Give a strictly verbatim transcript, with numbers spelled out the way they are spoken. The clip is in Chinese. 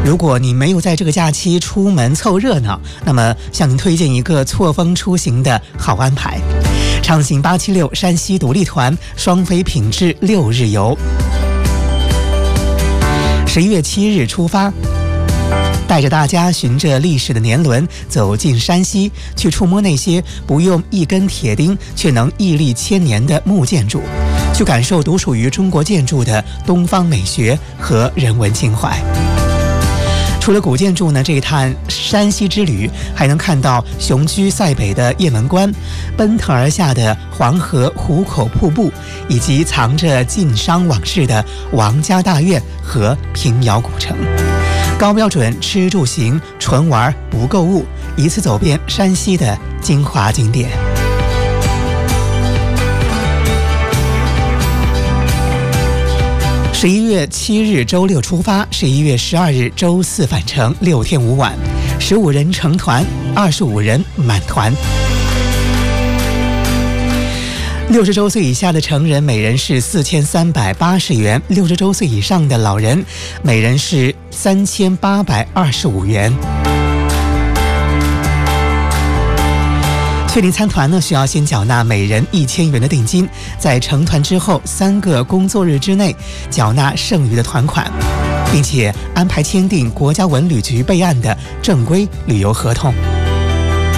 如果你没有在这个假期出门凑热闹，那么向您推荐一个错峰出行的好安排。畅行八七六山西独立团双飞品质六日游，十一月七日出发，带着大家循着历史的年轮走进山西，去触摸那些不用一根铁钉却能屹立千年的木建筑，去感受独属于中国建筑的东方美学和人文情怀。除了古建筑呢，这一趟山西之旅还能看到雄居塞北的雁门关，奔腾而下的黄河壶口瀑布，以及藏着晋商往事的王家大院和平遥古城。高标准吃住行，纯玩不购物，一次走遍山西的精华景点。十一月七日周六出发，十一月十二日周四返程，六天五晚，十五人成团，二十五人满团。六十周岁以下的成人每人是四千三百八十元，六十周岁以上的老人每人是三千八百二十五元。确定参团呢，需要先缴纳每人一千元的定金，在成团之后三个工作日之内缴纳剩余的团款，并且安排签订国家文旅局备案的正规旅游合同。